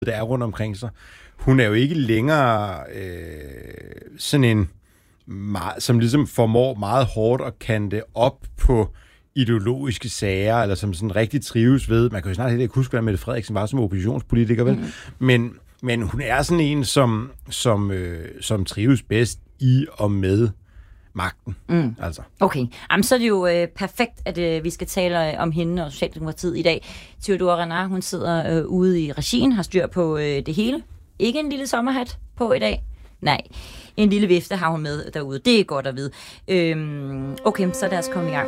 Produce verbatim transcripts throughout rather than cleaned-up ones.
der er rundt omkring sig. Hun er jo ikke længere øh, sådan en, meget, som ligesom formår meget hårdt at kante op på ideologiske sager, eller som sådan rigtig trives ved. Man kan jo snart heller ikke huske, hvad Mette Frederiksen var som oppositionspolitiker, vel? Mm. Men, men hun er sådan en, som, som, øh, som trives bedst i og med magten. Mm. Altså. Okay. Jamen, så er det jo øh, perfekt, at øh, vi skal tale om hende og Socialdemokratiet i dag. Theodora Renard, hun sidder øh, ude i regien, har styr på øh, det hele. Ikke en lille sommerhat på i dag. Nej, en lille vifte har hun med derude. Det er godt at vide. Øhm, okay, så lad os komme i gang.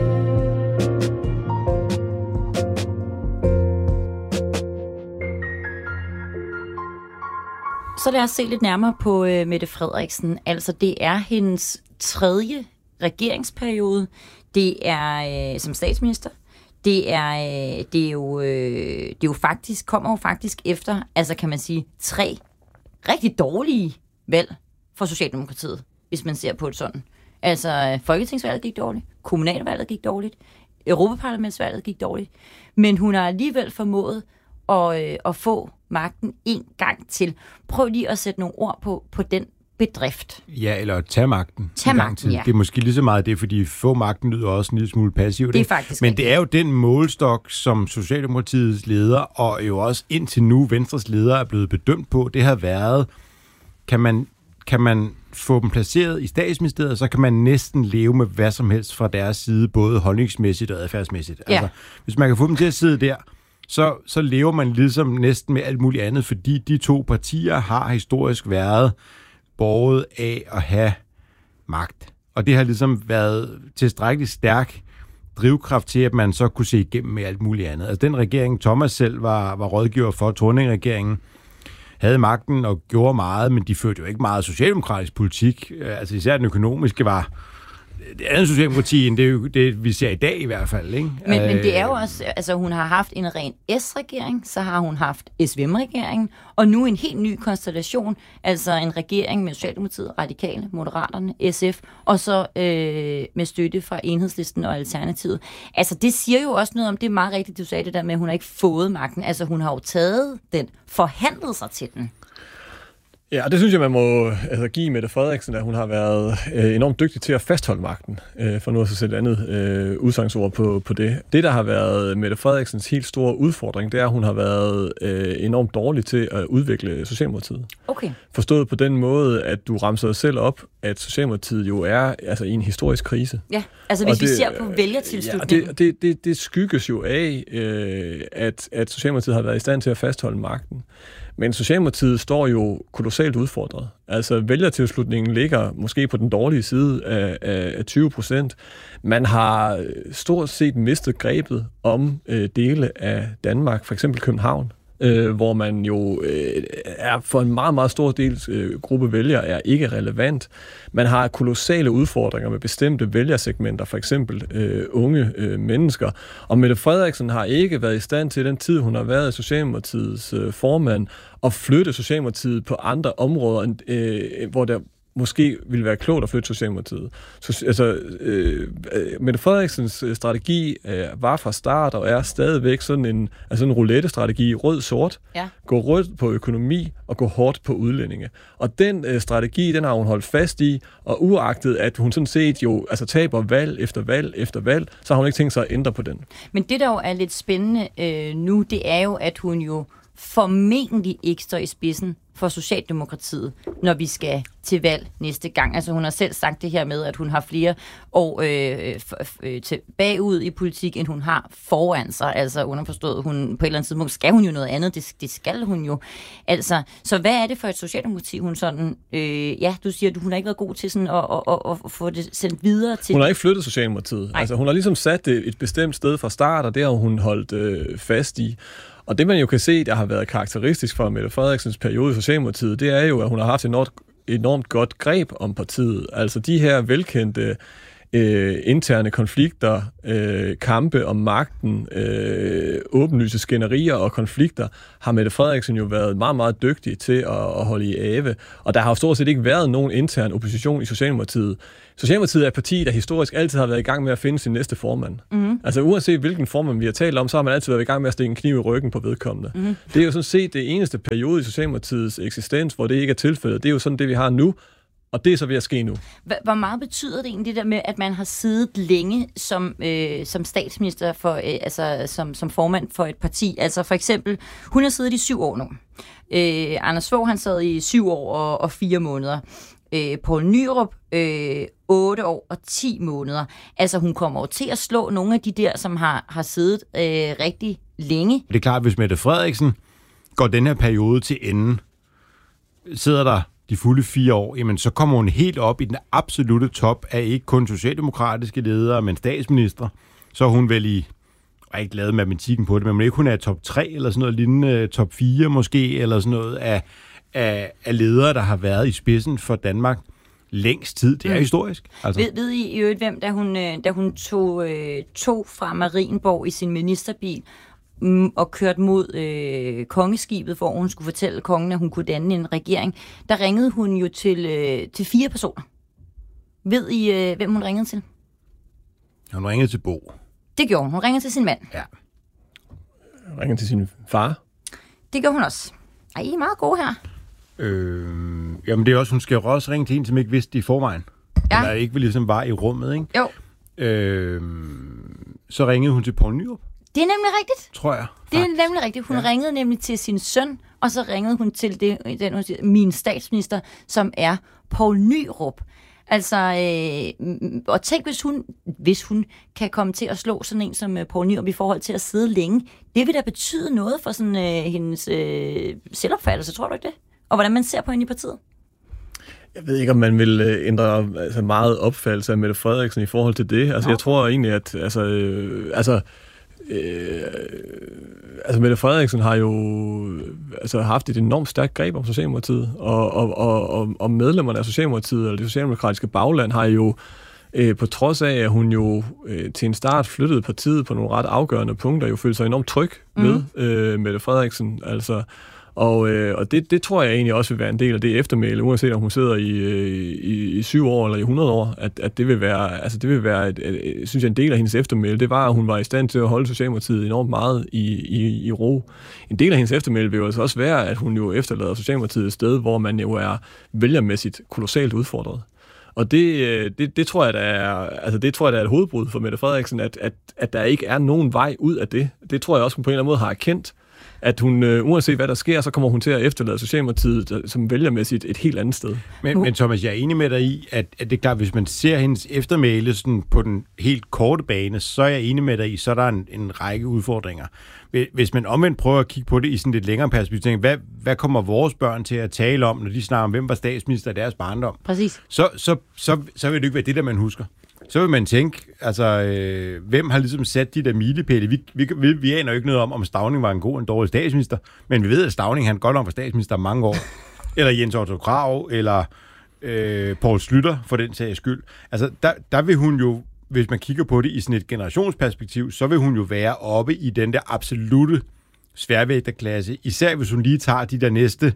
Så lad os se lidt nærmere på øh, Mette Frederiksen. Altså, det er hendes tredje regeringsperiode. Det er øh, som statsminister. Det er, øh, det er jo, øh, det er jo faktisk, kommer jo faktisk efter, altså kan man sige, tre rigtig dårlige valg for Socialdemokratiet, hvis man ser på det sådan. Altså, folketingsvalget gik dårligt, kommunalvalget gik dårligt, Europaparlamentsvalget gik dårligt, men hun har alligevel formået at, øh, at få magten en gang til. Prøv lige at sætte nogle ord på, på den bedrift. Ja, eller at tage magten. Tag magten, ja. Det er måske lige så meget det, fordi få magten lyder også en lille smule passivt. Det er faktisk Men rigtigt. det er jo den målestok, som Socialdemokratiets leder, og jo også indtil nu Venstres leder er blevet bedømt på. Det har været, kan man, kan man få dem placeret i statsministeriet, så kan man næsten leve med hvad som helst fra deres side, både holdningsmæssigt og adfærdsmæssigt. Ja. Altså, hvis man kan få dem til at sidde der, så, så lever man ligesom næsten med alt muligt andet, fordi de to partier har historisk været båret af at have magt. Og det har ligesom været tilstrækkeligt stærk drivkraft til, at man så kunne se igennem med alt muligt andet. Altså den regering, Thomas selv var, var rådgiver for, Thorning-regeringen, havde magten og gjorde meget, men de førte jo ikke meget socialdemokratisk politik. Altså især den økonomiske var det andet socialdemokrati, end det, det vi ser i dag i hvert fald. Ikke? Men, men det er jo også, altså hun har haft en ren S-regering, så har hun haft S V M-regeringen, og nu en helt ny konstellation, altså en regering med Socialdemokratiet, Radikale, Moderaterne, S F, og så øh, med støtte fra Enhedslisten og Alternativet. Altså det siger jo også noget om, det er meget rigtigt, du sagde det der med, at hun har ikke fået magten. Altså hun har jo taget den, forhandlet sig til den. Ja, det synes jeg, man må altså, give Mette Frederiksen, at hun har været øh, enormt dygtig til at fastholde magten, øh, for nu at sætte et andet øh, udsangsord på, på det. Det, der har været Mette Frederiksens helt store udfordring, det er, at hun har været øh, enormt dårlig til at udvikle Socialdemokratiet. Okay. Forstået på den måde, at du ramser selv op, at Socialdemokratiet jo er altså, i en historisk krise. Ja, altså hvis og vi det, ser på vælgertilslutningen. Ja, det, det, det, det skygges jo af, øh, at, at Socialdemokratiet har været i stand til at fastholde magten. Men Socialdemokratiet står jo kolossalt udfordret. Altså vælgertilslutningen ligger måske på den dårlige side af, af, af tyve procent. Man har stort set mistet grebet om øh, dele af Danmark, for eksempel København, øh, hvor man jo øh, er for en meget, meget stor del øh, gruppe vælgere er ikke relevant. Man har kolossale udfordringer med bestemte vælgersegmenter, for eksempel øh, unge øh, mennesker. Og Mette Frederiksen har ikke været i stand til den tid, hun har været Socialdemokratiets øh, formand, at flytte Socialdemokratiet på andre områder, øh, hvor der måske ville være klogt at flytte Socialdemokratiet. Så, altså, øh, Mette Frederiksens strategi øh, var fra start og er stadigvæk sådan en, altså en roulette-strategi, rød-sort. Ja. Gå rødt på økonomi og gå hårdt på udlændinge. Og den øh, strategi, den har hun holdt fast i, og uagtet at hun sådan set jo altså, taber valg efter valg efter valg, så har hun ikke tænkt sig at ændre på den. Men det, der jo er lidt spændende øh, nu, det er jo, at hun jo formentlig ikke står i spidsen for Socialdemokratiet, når vi skal til valg næste gang. Altså hun har selv sagt det her med, at hun har flere år øh, øh, til bagud i politik, end hun har foran sig. Altså underforstået, hun på et eller andet tidspunkt skal hun jo noget andet. Det, det skal hun jo. Altså, så hvad er det for et Socialdemokrati, hun sådan... Øh, ja, du siger, at hun har ikke været god til sådan at, at, at, at få det sendt videre til... Hun har ikke flyttet Socialdemokratiet. Nej. Altså hun har ligesom sat det et bestemt sted fra start, og det har hun holdt øh, fast i. Og det, man jo kan se, der har været karakteristisk for Mette Frederiksens periode i Socialdemokratiet, det er jo, at hun har haft et enormt, enormt godt greb om partiet. Altså de her velkendte øh, interne konflikter, øh, kampe om magten, øh, åbenlyse skænderier og konflikter, har Mette Frederiksen jo været meget, meget dygtig til at, at holde i ave. Og der har jo stort set ikke været nogen intern opposition i Socialdemokratiet. Socialdemokratiet er et parti, der historisk altid har været i gang med at finde sin næste formand. Mm-hmm. Altså uanset hvilken formand vi har talt om, så har man altid været i gang med at stikke en kniv i ryggen på vedkommende. Mm-hmm. Det er jo sådan set det eneste periode i Socialdemokratiets eksistens, hvor det ikke er tilfældet. Det er jo sådan det, vi har nu. Og det er så ved at ske nu. Hvor meget betyder det egentlig det der med, at man har siddet længe som, øh, som statsminister, for, øh, altså som, som formand for et parti? Altså for eksempel, hun har siddet i syv år nu. Øh, Anders Fogh, han sad i syv år og, og fire måneder. Øh, Poul Nyrup, øh, otte år og ti måneder. Altså hun kommer over til at slå nogle af de der, som har, har siddet øh, rigtig længe. Det er klart, at hvis Mette Frederiksen går den her periode til enden, sidder der de fulde fire år, jamen så kommer hun helt op i den absolute top af ikke kun socialdemokratiske ledere, men statsminister. Så er hun vel i, jeg har ikke lavet matematikken på det, men ikke hun er top tre eller sådan noget lignende, top fire måske, eller sådan noget af, af, af ledere, der har været i spidsen for Danmark længst tid. Det er mm. historisk. Altså. Ved, ved I i øvrigt, hvem, da hun, da hun tog, øh, tog fra Marienborg i sin ministerbil, og kørt mod øh, kongeskibet, hvor hun skulle fortælle kongen, at hun kunne danne en regering, der ringede hun jo til, øh, til fire personer. Ved I, øh, hvem hun ringede til? Hun ringede til Bo. Det gjorde hun. Hun ringede til sin mand. Ja. Hun ringede til sin far. Det gjorde hun også. Ej, I er meget gode her. Øh, jamen det er også, hun skal jo også ringe til en, som ikke vidste det i forvejen. Ja. Eller ikke ligesom var i rummet, ikke? Jo. Øh, så ringede hun til Poul Nyrup. Det er nemlig rigtigt. Tror jeg. Faktisk. Det er nemlig rigtigt. Hun ja. ringede nemlig til sin søn, og så ringede hun til det, den, hun siger, min statsminister, som er Poul Nyrup. Altså, øh, og tænk, hvis hun, hvis hun kan komme til at slå sådan en som Poul Nyrup i forhold til at sidde længe. Det vil da betyde noget for sådan, øh, hendes øh, selvopfattelse, tror du ikke det? Og hvordan man ser på hende i partiet? Jeg ved ikke, om man vil ændre altså, meget opfattelse af Mette Frederiksen i forhold til det. Altså, jeg tror egentlig, at altså, øh, altså Øh, altså Mette Frederiksen har jo altså haft et enormt stærkt greb om Socialdemokratiet, og, og, og, og medlemmerne af Socialdemokratiet, eller det socialdemokratiske bagland, har jo øh, på trods af, at hun jo øh, til en start flyttede partiet på nogle ret afgørende punkter, jo følte sig enormt tryg med mm. øh, Mette Frederiksen, altså. Og, øh, og det, det tror jeg egentlig også vil være en del af det eftermæle, uanset om hun sidder i, i, i syv år eller i hundrede år, at, at det vil være, altså det vil være et, et, et, synes jeg, en del af hendes eftermæle, det var, at hun var i stand til at holde Socialdemokratiet enormt meget i, i, i ro. En del af hendes eftermæle vil jo altså også være, at hun jo efterlader Socialdemokratiet et sted, hvor man jo er vælgermæssigt kolossalt udfordret. Og det, det, det tror jeg, der er, altså det tror jeg, der er et hovedbrud for Mette Frederiksen, at, at, at der ikke er nogen vej ud af det. Det tror jeg også, hun på en eller anden måde har erkendt, at hun, øh, uanset hvad der sker, så kommer hun til at efterlade Socialdemokratiet som vælgermæssigt et helt andet sted. Men, men Thomas, jeg er enig med dig i, at, at det er klart, hvis man ser hendes eftermæle sådan på den helt korte bane, så er jeg enig med dig i, så er der en, en række udfordringer. Hvis man omvendt prøver at kigge på det i sådan lidt længere perspektiv, hvad, hvad kommer vores børn til at tale om, når de snakker om, hvem var statsminister i deres barndom? Præcis. Så, så, så, så vil det ikke være det, der man husker. Så vil man tænke, altså, øh, hvem har ligesom sat de der milepæle? Vi, vi, vi, vi aner jo ikke noget om, om Stauning var en god og en dårlig statsminister, men vi ved, at Stauning han godt om var statsminister mange år. Eller Jens Otto Krag, eller øh, Poul Schlüter, for den sags skyld. Altså, der, der vil hun jo, hvis man kigger på det i sådan et generationsperspektiv, så vil hun jo være oppe i den der absolute sværvægterklasse. Især hvis hun lige tager de der næste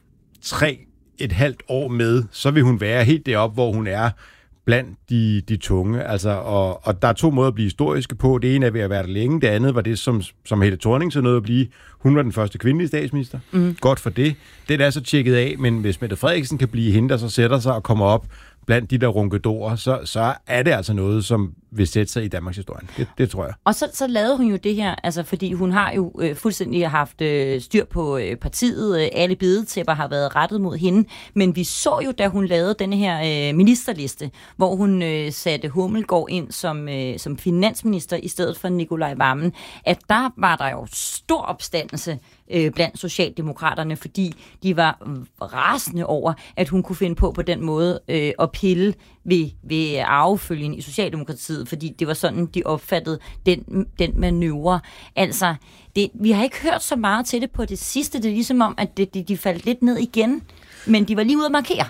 tre, et halvt år med, så vil hun være helt deroppe, hvor hun er blandt de, de tunge. Altså, og, og der er to måder at blive historiske på. Det ene er ved at være der længe. Det andet var det, som, som Helle Thorning så nåede at blive. Hun var den første kvindelige statsminister. Mm. Godt for det. Det er så tjekket af, men hvis Mette Frederiksen kan blive hende, der så sætter sig og kommer op blandt de der runkedorer, så, så er det altså noget, som vil sætte sig i Danmarks historie. Det, det tror jeg. Og så, så lavede hun jo det her, altså fordi hun har jo øh, fuldstændig haft øh, styr på øh, partiet. Øh, alle bidetæpper har været rettet mod hende. Men vi så jo, da hun lavede denne her øh, ministerliste, hvor hun øh, satte Hummelgaard ind som, øh, som finansminister i stedet for Nicolai Wammen, at der var der jo stor opstandelse øh, blandt socialdemokraterne, fordi de var rasende over, at hun kunne finde på på den måde øh, at pille ved, ved arvefølgen i Socialdemokratiet, fordi det var sådan, de opfattede den, den manøvre. Altså, det, vi har ikke hørt så meget til det på det sidste. Det er ligesom om, at det, de, de faldt lidt ned igen, men de var lige ude at markere.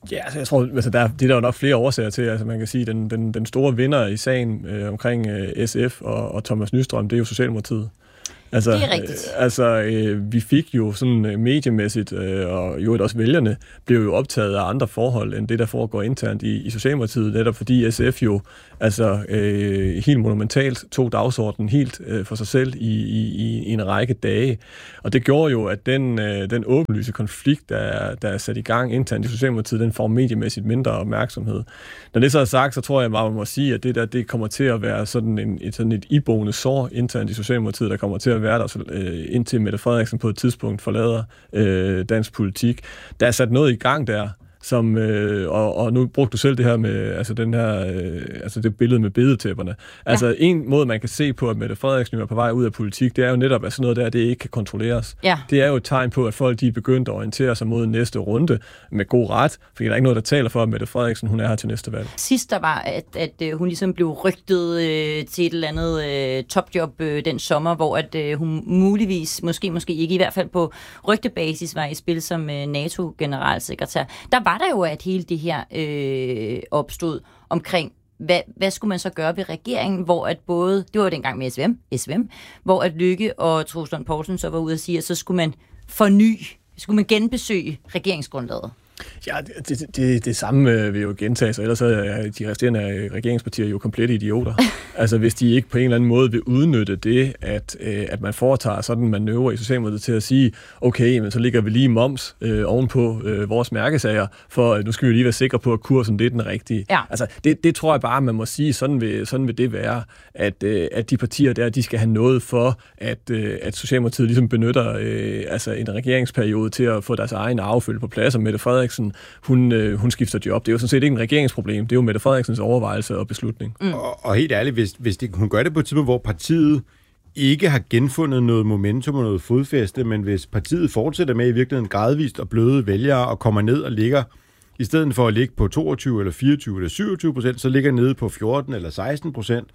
Ja, altså jeg tror, altså der, det er der jo nok flere årsager til. Altså man kan sige, den, den, den store vinder i sagen øh, omkring øh, S F og, og Thomas Nystrøm, det er jo Socialdemokratiet. Altså, det er rigtigt. Øh, altså, øh, vi fik jo sådan øh, mediemæssigt, øh, og jo også vælgerne, blev jo optaget af andre forhold, end det, der foregår internt i, i Socialdemokratiet, netop fordi S F jo altså, øh, helt monumentalt tog dagsordenen helt øh, for sig selv i, i, i en række dage. Og det gjorde jo, at den, øh, den åbenlyse konflikt, der, der er sat i gang internt i Socialdemokratiet, den får mediemæssigt mindre opmærksomhed. Når det så er sagt, så tror jeg bare, man må sige, at det der, det kommer til at være sådan, en, et, sådan et iboende sår internt i Socialdemokratiet, der kommer til at være der, øh, indtil Mette Frederiksen på et tidspunkt forlader øh, dansk politik. Der er sat noget i gang der, som, øh, og, og nu brugte du selv det her med, altså den her, øh, altså det billede med bedetæpperne. Altså ja. En måde, man kan se på, at Mette Frederiksen er på vej ud af politik, det er jo netop, at sådan noget der, det ikke kan kontrolleres. Ja. Det er jo et tegn på, at folk de er begyndt at orientere sig mod næste runde med god ret, fordi der er ikke noget, der taler for, at Mette Frederiksen, hun er her til næste valg. Sidst der var, at, at hun ligesom blev rygtet øh, til et eller andet øh, topjob øh, den sommer, hvor at øh, hun muligvis, måske, måske ikke, i hvert fald på rygtebasis, var i spil som øh, NATO-generalsekretær. Der var der jo, at hele det her øh, opstod omkring, hvad, hvad skulle man så gøre ved regeringen, hvor at både, det var dengang med S V M, S V M hvor at Løkke og Troels Lund Poulsen så var ude og sige, at så skulle man forny, skulle man genbesøge regeringsgrundlaget. Ja, det, det, det, det samme vil jo gentage sig, ellers er de resterende regeringspartier jo komplette idioter. Altså hvis de ikke på en eller anden måde vil udnytte det, at, at man foretager sådan en manøvre i Socialdemokratiet til at sige, okay, men så ligger vi lige moms øh, ovenpå øh, vores mærkesager, for nu skal vi lige være sikre på, at kursen det er den rigtige. Ja. Altså det, det tror jeg bare, man må sige, sådan vil, sådan vil det være, at, øh, at de partier der, de skal have noget for, at, øh, at Socialdemokratiet ligesom benytter øh, altså en regeringsperiode til at få deres egen affølge på plads, og Mette Frederiksen Hun, øh, hun skifter job. Det er jo sådan set ikke en regeringsproblem. Det er jo Mette Frederiksens overvejelse og beslutning. Mm. Og, og helt ærligt, hvis, hvis det, hun gør det på et tidspunkt, hvor partiet ikke har genfundet noget momentum og noget fodfæste, men hvis partiet fortsætter med i virkeligheden gradvist og bløde vælgere og kommer ned og ligger, i stedet for at ligge på toogtyve eller fireogtyve eller syvogtyve procent, så ligger nede på fjorten eller seksten procent,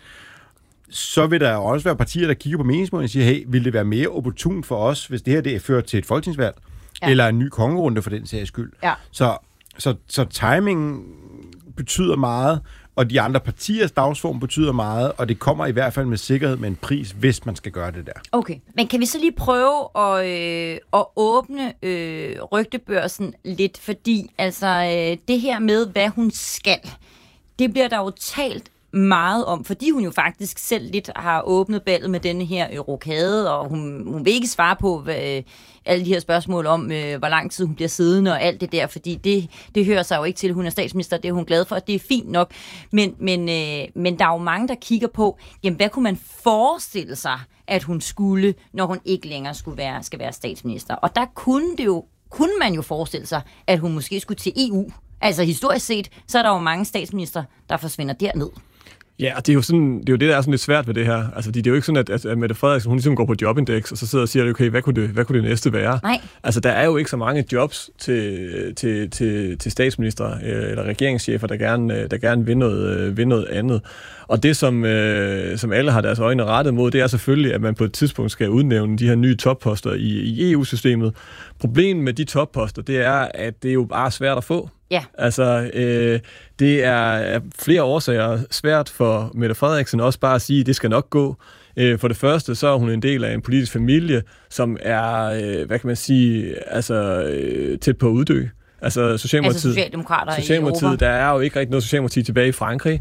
så vil der også være partier, der kigger på meningsmålene og siger, hey, vil det være mere opportunt for os, hvis det her det er ført til et folketingsvalg? Ja. Eller en ny kongerunde for den sags skyld. Ja. Så, så, så timingen betyder meget, og de andre partiers dagsform betyder meget, og det kommer i hvert fald med sikkerhed med en pris, hvis man skal gøre det der. Okay, men kan vi så lige prøve at, øh, at åbne øh, rygtebørsen lidt, fordi altså øh, det her med, hvad hun skal, det bliver der jo talt meget om, fordi hun jo faktisk selv lidt har åbnet ballet med denne her rokade, og hun, hun vil ikke svare på hvad, alle de her spørgsmål om, øh, hvor lang tid hun bliver siddende og alt det der, fordi det, det hører sig jo ikke til, hun er statsminister, det er hun glad for, og det er fint nok, men, men, øh, men der er jo mange, der kigger på, jamen hvad kunne man forestille sig, at hun skulle, når hun ikke længere skulle være, skal være statsminister, og der kunne det jo, kunne man jo forestille sig, at hun måske skulle til E U. Altså historisk set, så er der jo mange statsminister, der forsvinder derned. Ja, og det er jo sådan, det er jo det, der er sådan lidt svært ved det her. Altså, det er jo ikke sådan, at, at Mette Frederiksen, hun ligesom går på Jobindex, og så sidder og siger, okay, hvad kunne det, hvad kunne det næste være? Nej. Altså, der er jo ikke så mange jobs til, til, til, til statsminister eller regeringschefer, der gerne, der gerne vil noget, vil noget andet. Og det, som, øh, som alle har deres øjne rettet mod, det er selvfølgelig, at man på et tidspunkt skal udnævne de her nye topposter i, i E U-systemet. Problemet med de topposter, det er, at det er jo bare svært at få. Ja. Altså, øh, det er af flere årsager svært for Mette Frederiksen også bare at sige, at det skal nok gå. Øh, for det første, så er hun en del af en politisk familie, som er, øh, hvad kan man sige, altså øh, tæt på at uddø. Altså, Socialdemokratiet, altså socialdemokrater Socialdemokratiet, i Europa. Der er jo ikke rigtig noget Socialdemokrati tilbage i Frankrig.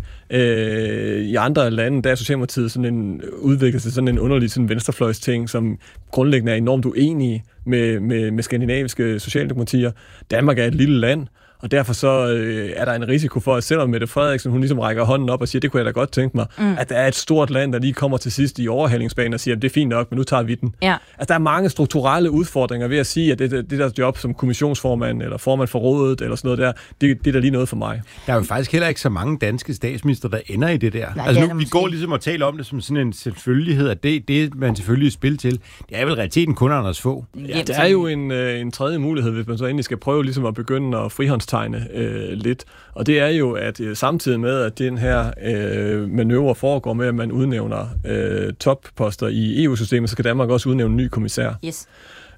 Øh, I andre lande, der er Socialdemokratiet sådan en udviklet sig sådan en underlig sådan venstrefløjsting, som grundlæggende er enormt uenige med, med, med skandinaviske socialdemokratier. Danmark er et lille land, og derfor så øh, er der en risiko for, at selvom Mette Frederiksen, hun ligesom rækker hånden op og siger, det kunne jeg da godt tænke mig, mm. at der er et stort land, der lige kommer til sidst i overhalingsbanen og siger, det er fint nok, men nu tager vi den. Ja. Altså, der er mange strukturelle udfordringer ved at sige, at det, det der job som kommissionsformand, eller formand for rådet, eller sådan noget der, det, det er da lige noget for mig. Der er jo faktisk heller ikke så mange danske statsminister, der ender i det der. Nej, altså nu, vi går ligesom og taler om det som sådan en selvfølgelighed, at det, det man selvfølgelig er spil til, det er vel realiteten kun Anders Fogh. Ja, der er jo en, øh, en tredje mulighed, hvis man så endelig skal prøve ligesom at begynde at frihåndstegne Øh, lidt. Og det er jo, at øh, samtidig med, at den her øh, manøvre foregår med, at man udnævner øh, topposter i E U-systemet, så kan Danmark også udnævne en ny kommissær. Yes.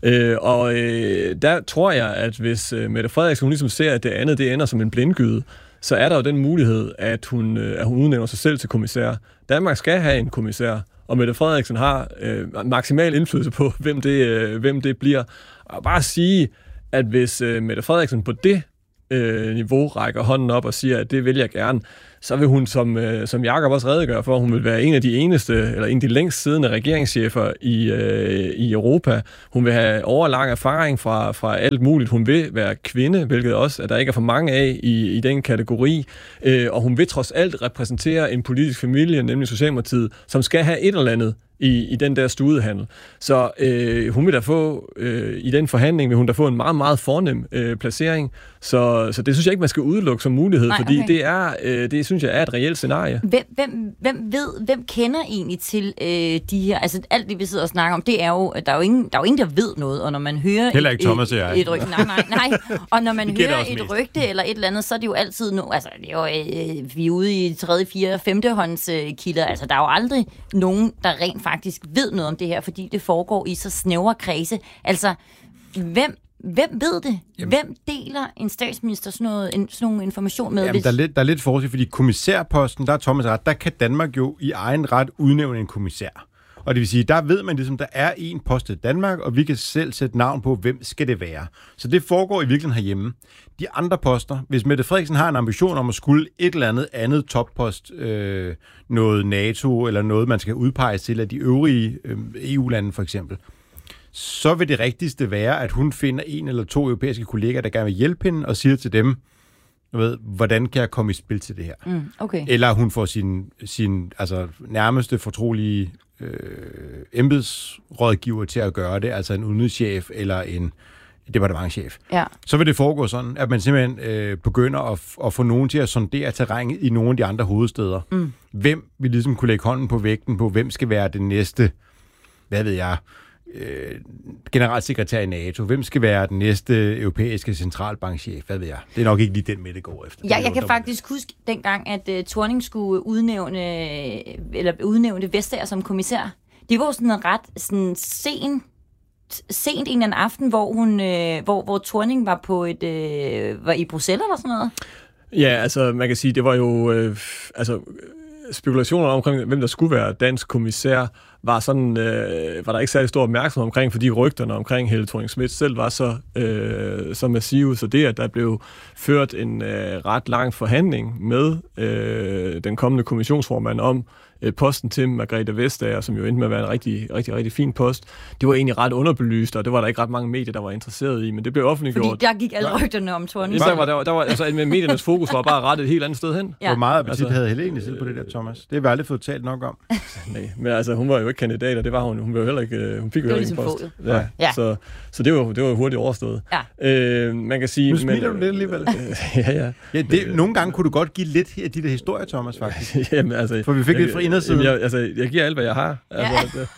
Øh, og øh, der tror jeg, at hvis øh, Mette Frederiksen hun ligesom ser, at det andet det ender som en blindgyde, så er der jo den mulighed, at hun, øh, at hun udnævner sig selv til kommissær. Danmark skal have en kommissær, og Mette Frederiksen har øh, maksimal indflydelse på, hvem det, øh, hvem det bliver. Og bare sige, at hvis øh, Mette Frederiksen på det øh, niveau rækker hånden op og siger, at det vil jeg gerne, så vil hun, som, øh, som Jakob også redegør for, hun vil være en af de eneste, eller en af de længst siddende regeringschefer i, øh, i Europa. Hun vil have overlang erfaring fra, fra alt muligt. Hun vil være kvinde, hvilket også, at der ikke er for mange af i, i den kategori. Øh, og hun vil trods alt repræsentere en politisk familie, nemlig Socialdemokratiet, som skal have et eller andet i, i den der studehandel. Så øh, hun vil da få, øh, i den forhandling vil hun da få en meget, meget fornem øh, placering. Så, så det synes jeg ikke, man skal udelukke som mulighed, Nej, fordi okay. det er, øh, det synes jeg er et reelt scenarie. Hvem, hvem, hvem ved, hvem kender egentlig til øh, de her, altså alt det, vi sidder og snakker om, det er jo, der er jo ingen, der er jo ingen, der ved noget, og når man hører Heller ikke et, Thomas og jeg. et, et rygte, nej, nej, nej, og når man hører et mest. rygte eller et eller andet, så er det jo altid nu, altså det er jo, øh, vi er ude i tredje, fjerde, femtehånds øh, kilder, altså der er jo aldrig nogen, der rent faktisk ved noget om det her, fordi det foregår i så snævre kredse. Altså, hvem Hvem ved det? Jamen. Hvem deler en statsminister sådan, noget, en, sådan nogle information med? Jamen, hvis... der, er lidt, der er lidt forskel, fordi kommissærposten, der er Thomas ret, der kan Danmark jo i egen ret udnævne en kommissær. Og det vil sige, der ved man ligesom, der er en post i Danmark, og vi kan selv sætte navn på, hvem skal det være. Så det foregår i virkeligheden herhjemme. De andre poster, hvis Mette Frederiksen har en ambition om at skulle et eller andet andet toppost, øh, noget NATO, eller noget, man skal udpege til af de øvrige øh, E U-lande for eksempel, så vil det rigtigste være, at hun finder en eller to europæiske kolleger, der gerne vil hjælpe hende, og siger til dem, ved, hvordan kan jeg komme i spil til det her? Mm, okay. Eller hun får sin, sin altså, nærmeste fortrolige øh, embedsrådgiver til at gøre det, altså en udenrigschef eller en departementschef. Ja. Så vil det foregå sådan, at man simpelthen øh, begynder at, at få nogen til at sondere terrænet i nogle af de andre hovedsteder. Mm. Hvem vil ligesom kunne lægge hånden på vægten på, hvem skal være det næste, hvad ved jeg, Øh, generalsekretær i NATO. Hvem skal være den næste europæiske centralbankchef? Hvad ved jeg? Det er nok ikke lige den med, det går efter. Ja, jeg kan faktisk huske dengang, at uh, Thorning skulle udnævne, eller udnævne Vestager som kommissær. Det var sådan en ret sådan sen, sent en eller anden aften, hvor, hun, øh, hvor, hvor Thorning var, på et, øh, var i Bruxelles eller sådan noget. Ja, altså man kan sige, det var jo øh, altså spekulationer omkring, hvem der skulle være dansk kommissær, var sådan øh, var der ikke særlig stor opmærksomhed omkring, fordi rygterne omkring Helle Thorning-Schmidt selv var så, øh, så massive, så det, at der blev ført en øh, ret lang forhandling med øh, den kommende kommissionsformand om øh, posten til Margrethe Vestager, som jo endte med at være en rigtig, rigtig, rigtig fin post, det var egentlig ret underbelyst, og det var der ikke ret mange medier, der var interesseret i, men det blev offentliggjort. Fordi der gik alle rygterne om Thorning. Der var, der var, der var, altså, med mediernes fokus var bare rettet et helt andet sted hen. Ja. Hvor meget appetit altså, havde Helle egentlig siddet på det der, Thomas? Det har vi aldrig fået talt nok om. Nej, men altså, hun var jo ikke kandidat, og det var hun. Hun var jo heller ikke, hun fik jo ikke en post. Ja. Ja. Så, så det var det var hurtigt overstået. Ja. Øh, man kan sige, nu smiler du lidt alligevel. ja, ja. ja det, nogle gange kunne du godt give lidt af de der historier, Thomas, faktisk. Jamen, altså, for vi fik jeg, lidt fra indersiden. Jeg, altså, jeg giver alt, hvad jeg har. Ja. Altså, det.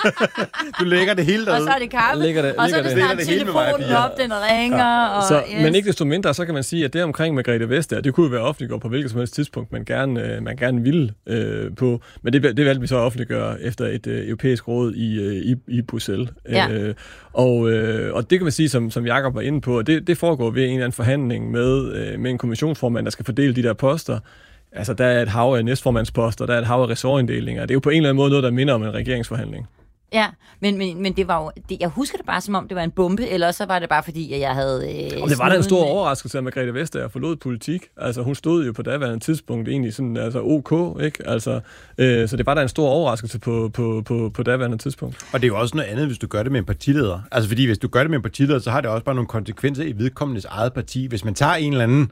Du lægger det hele derude. Og så er det kaffe, det, og så er det snart telefonen op, den ringer. Ja. Og så, yes. Men ikke desto mindre, så kan man sige, at det omkring Margrethe Vestager, det kunne jo være offentliggjort på hvilket som helst tidspunkt, man gerne, man gerne ville øh, på. Men det, det valgte vi så at offentliggøre efter et øh, europæisk råd i, øh, i, i Bruxelles. Ja. Øh, og, øh, og det kan man sige, som, som Jakob var inde på, det, det foregår ved en eller anden forhandling med, øh, med en kommissionsformand, der skal fordele de der poster. Altså, der er et hav af næstformandsposter, der er et hav af ressortinddelinger. Det er jo på en eller anden måde noget, der minder om en regeringsforhandling. Ja, men, men, men det var jo, det, jeg husker det bare som om, det var en bombe, eller så var det bare fordi, at jeg havde... Øh, og det var da en stor overraskelse, at Margrethe Vestager forlod politik. Altså, hun stod jo på daværende tidspunkt egentlig sådan, altså ok, ikke? Altså, øh, så det var da en stor overraskelse på, på, på, på daværende tidspunkt. Og det er jo også noget andet, hvis du gør det med en partileder. Altså, fordi hvis du gør det med en partileder, så har det også bare nogle konsekvenser i vedkommendes eget parti. Hvis man tager en eller anden,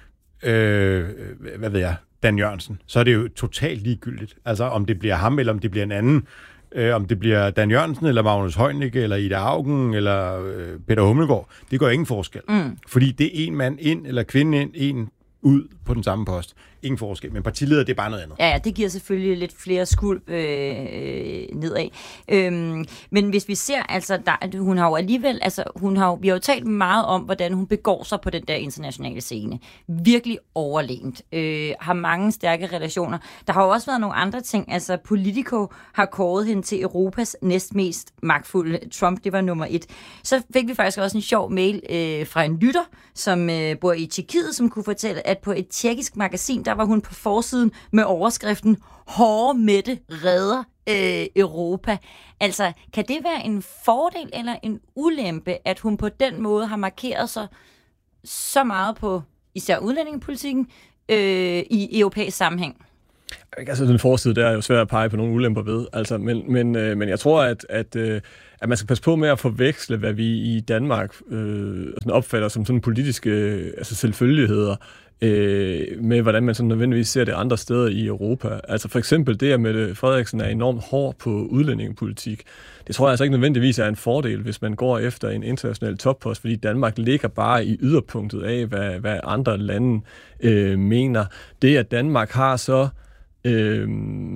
øh, hvad ved jeg, Dan Jørgensen, så er det jo totalt ligegyldigt. Altså, om det bliver ham, eller om det bliver en anden... Øh, om det bliver Dan Jørgensen, eller Magnus Heunicke, eller Ida Auken, eller øh, Peter Hummelgaard, det gør ingen forskel. Mm. Fordi det er en mand ind, eller kvinde ind, en ud på den samme post. Ingen forskel, men partileder, det er bare noget andet. Ja, ja, det giver selvfølgelig lidt flere skulp øh, nedad. Øhm, men hvis vi ser, altså, der, hun har jo alligevel, altså, hun har jo, vi har jo talt meget om, hvordan hun begår sig på den der internationale scene. Virkelig overlegent. Øh, har mange stærke relationer. Der har jo også været nogle andre ting. Altså, Politico har kåret hende til Europas næstmest magtfulde. Trump, det var nummer et. Så fik vi faktisk også en sjov mail øh, fra en lytter, som øh, bor i Tjekkiet, som kunne fortælle, at på et tjekkisk magasin, der var hun på forsiden med overskriften "Hårde Mette redder øh, Europa". Altså, kan det være en fordel eller en ulempe, at hun på den måde har markeret sig så meget på især udlændingepolitikken øh, i europæisk sammenhæng? Altså, den forside, der er jo svært at pege på nogle ulemper ved. Altså, men, men, øh, men jeg tror, at, at, øh, at man skal passe på med at forveksle, hvad vi i Danmark øh, opfatter som sådan politiske øh, altså selvfølgeligheder, øh, med hvordan man sådan nødvendigvis ser det andre steder i Europa. Altså for eksempel det, at Mette Frederiksen er enormt hård på udlændingepolitik. Det tror jeg altså ikke nødvendigvis er en fordel, hvis man går efter en international toppost, fordi Danmark ligger bare i yderpunktet af, hvad, hvad andre lande øh, mener. Det, at Danmark har så øh,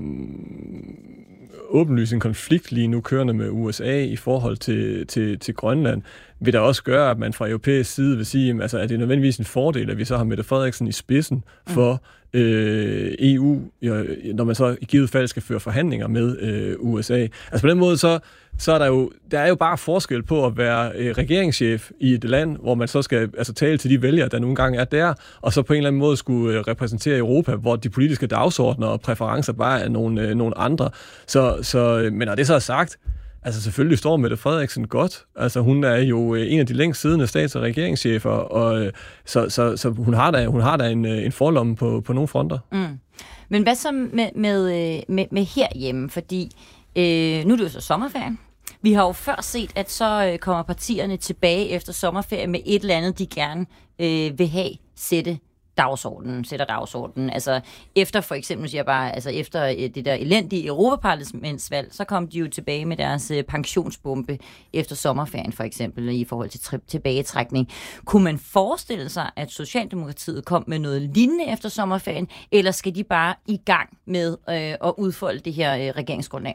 åbenlyst en konflikt lige nu kørende med U S A i forhold til, til, til Grønland, vil der også gøre, at man fra europæisk side vil sige, altså, er det nødvendigvis en fordel, at vi så har Mette Frederiksen i spidsen for øh, E U, når man så i givet fald skal føre forhandlinger med øh, U S A. Altså på den måde, så, så er der jo, der er jo bare forskel på at være øh, regeringschef i et land, hvor man så skal altså, tale til de vælgere, der nogle gange er der, og så på en eller anden måde skulle øh, repræsentere Europa, hvor de politiske dagsordner og præferencer bare er nogle, øh, nogle andre. Så, så, men når det så er sagt, altså selvfølgelig står Mette Frederiksen godt. Altså hun er jo en af de længst siddende stats- og regeringschefer, og så, så, så hun har da, hun har da en, en forlomme på, på nogle fronter. Mm. Men hvad så med, med, med, med herhjemme? Fordi øh, nu er det jo så sommerferien. Vi har jo før set, at så øh, kommer partierne tilbage efter sommerferien med et eller andet, de gerne øh, vil have sætte dagsordenen, sætter dagsordenen. Altså efter for eksempel, siger jeg bare, altså efter det der elendige Europaparlamentsvalg, så kom de jo tilbage med deres øh, pensionsbombe efter sommerferien for eksempel, i forhold til tri- tilbagetrækning. Kunne man forestille sig, at Socialdemokratiet kom med noget lignende efter sommerferien, eller skal de bare i gang med øh, at udfolde det her øh, regeringsgrundlag?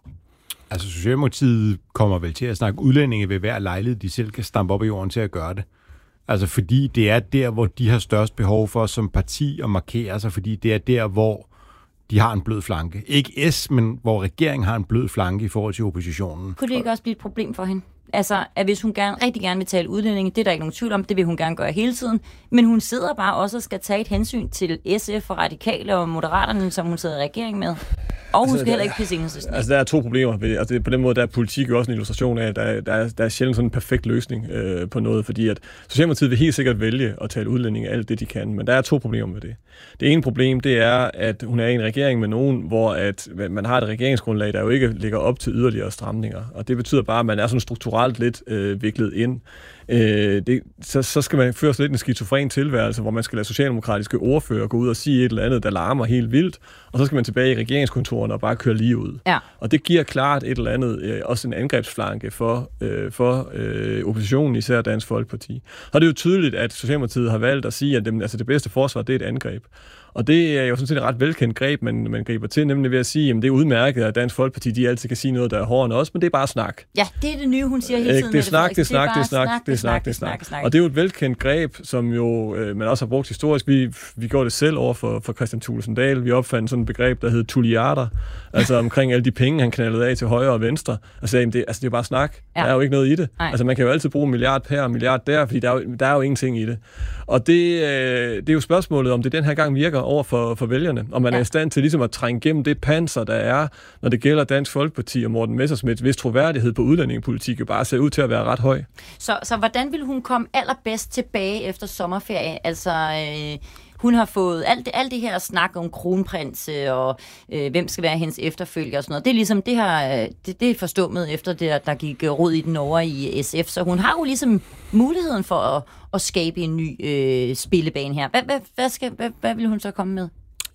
Altså Socialdemokratiet kommer vel til at snakke udlændinge ved hver lejlighed, de selv kan stampe op i jorden til at gøre det. Altså fordi det er der, hvor de har størst behov for som parti at markere sig, fordi det er der, hvor de har en blød flanke. Ikke S, men hvor regeringen har en blød flanke i forhold til oppositionen. Kunne det ikke også blive et problem for hende? Altså, at hvis hun gerne, rigtig gerne vil tale udlændinge, det er der ikke nogen tvivl om, det vil hun gerne gøre hele tiden, men hun sidder bare også og skal tage et hensyn til S F og Radikale og Moderaterne, som hun sidder i regering med. Og hun altså, skal heller ikke pisse Enhedslisten. Altså, der er to problemer ved det. Altså, på den måde, der er politik jo også en illustration af, at der, der, er, der er sjældent sådan en perfekt løsning øh, på noget, fordi at Socialdemokratiet vil helt sikkert vælge at tale udlændinge alt det, de kan, men der er to problemer med det. Det ene problem, det er, at hun er i en regering med nogen, hvor at man har et regeringsgrundlag, der jo ikke ligger op til yderligere stramninger, og det betyder bare, at man er sådan strukturelt lidt øh, viklet ind. Øh, det, så, så skal man føre sig lidt en skizofren tilværelse, hvor man skal lade socialdemokratiske ordfører gå ud og sige et eller andet, der larmer helt vildt, og så skal man tilbage i regeringskontorerne og bare køre lige ud. Ja. Og det giver klart et eller andet, øh, også en angrebsflanke for, øh, for øh, oppositionen, især Dansk Folkeparti. Og det er jo tydeligt, at Socialdemokratiet har valgt at sige, at det, altså det bedste forsvar, det er et angreb. Og det er jo sådan set et ret velkendt greb, man, man griber til, nemlig ved at sige, at det er udmærket, at Dansk Folkeparti de altid kan sige noget, der er hårdere end os, men det er bare snak. Ja, det er det nye, hun siger hele tiden. Det er snak, det er snak, det er snak, det er snak, det er snak. Og det er jo et velkendt greb, som jo øh, man også har brugt historisk. Vi, vi gjorde det selv over for, for Kristian Thulesen Dahl. Vi opfandt sådan et begreb, der hed tulliarder, altså omkring alle de penge, han knaldede af til højre og venstre, og sagde, det, altså, det er bare snak. Ja. Der er jo ikke noget i det. Ej. Altså man kan jo altid bruge en milliard her og en milliard der, fordi der er jo, der er jo ingenting i det. Og det, øh, det er jo spørgsmålet, om det den her gang virker over for, for vælgerne, og man ja. er i stand til ligesom at trænge gennem det panser, der er, når det gælder Dansk Folkeparti og Morten Messerschmidt, hvis troværdighed på udlændingepolitik jo bare ser ud til at være ret høj. Så, så hvordan vil hun komme allerbedst tilbage efter sommerferie? Altså, øh, hun har fået alt det, alt det her snak om kronprins og øh, hvem skal være hendes efterfølger og sådan noget. Det er ligesom, det, her, det, det er forstummet efter det, der gik rod i den over i S F. Så hun har jo ligesom muligheden for at, at skabe en ny øh, spillebane her. Hvad, hvad, hvad, skal, hvad, hvad vil hun så komme med?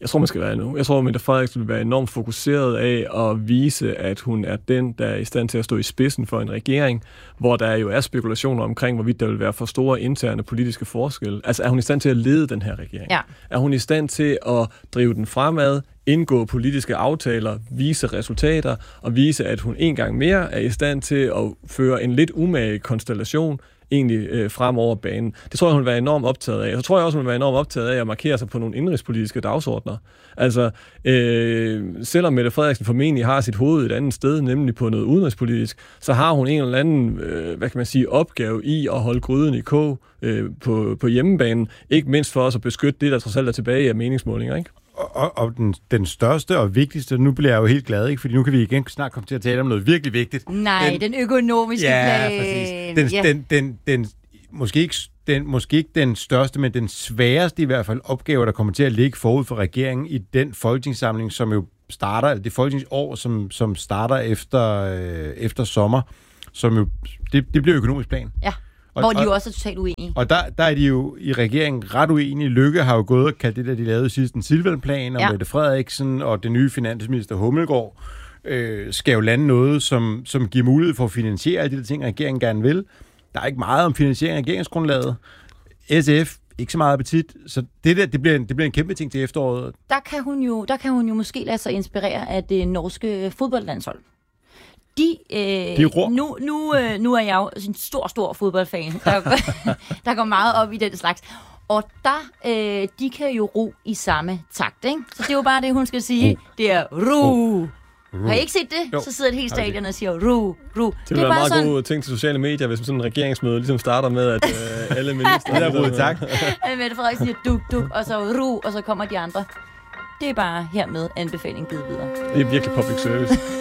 Jeg tror, man skal være nu. Jeg tror, at Mette Frederiksen vil være enormt fokuseret af at vise, at hun er den, der er i stand til at stå i spidsen for en regering, hvor der jo er spekulationer omkring, hvorvidt der vil være for store interne politiske forskelle. Altså, er hun i stand til at lede den her regering? Ja. Er hun i stand til at drive den fremad, indgå politiske aftaler, vise resultater og vise, at hun en gang mere er i stand til at føre en lidt umage konstellation egentlig øh, frem over banen. Det tror jeg, hun vil være enormt optaget af. Så tror jeg også, hun vil være enormt optaget af at markere sig på nogle indrigspolitiske dagsordner. Altså, øh, selvom Mette Frederiksen formentlig har sit hoved et andet sted, nemlig på noget udenrigspolitisk, så har hun en eller anden, øh, hvad kan man sige, opgave i at holde gryden i kog øh, på, på hjemmebanen. Ikke mindst for os at beskytte det, der trods alt er tilbage af meningsmålinger, ikke? Og, og den, den største og vigtigste, nu bliver jeg jo helt glad, ikke? Fordi nu kan vi igen snart komme til at tale om noget virkelig vigtigt. Nej, den, den økonomiske ja, plan. Præcis. Den, ja, den, den, den, måske ikke den, måske ikke den største, men den sværeste i hvert fald opgave, der kommer til at ligge forud for regeringen i den folketingssamling, som jo starter, altså det folketingsår, som, som starter efter, øh, efter sommer, som jo, det, det bliver økonomisk plan. Ja. Og, hvor de jo også er totalt uenige. Og der, der er de jo i regeringen ret uenige. Lykke har jo gået og kaldt det, der de lavede sidst en Silvan-plan, og ja. Mette Frederiksen og den nye finansminister Hummelgaard øh, skal jo lande noget, som, som giver mulighed for at finansiere alle de der ting, regeringen gerne vil. Der er ikke meget om finansiering af regeringsgrundlaget. S F, ikke så meget appetit. Så det der, det bliver, en, det bliver en kæmpe ting til efteråret. Der kan hun jo, der kan hun jo måske lade sig inspirere af det norske fodboldlandshold. De, øh, de nu, nu, øh, nu er jeg jo en stor, stor fodboldfan, der, der går meget op i den slags. Og der, øh, de kan jo ro i samme takt, ikke? Så det er jo bare det, hun skal sige. Oh. Det er ro. Oh. Har I ikke set det? Jo. Så sidder et helt stadion og siger ru, ru. Det, det er bare en meget sådan... god ting til sociale medier, hvis sådan en regeringsmøde ligesom starter med, at øh, alle minister... det er rodet, tak. Mette Frederiksen siger duk, duk, og så ru, og så kommer de andre. Det er bare hermed anbefaling givet videre. Det er virkelig public service.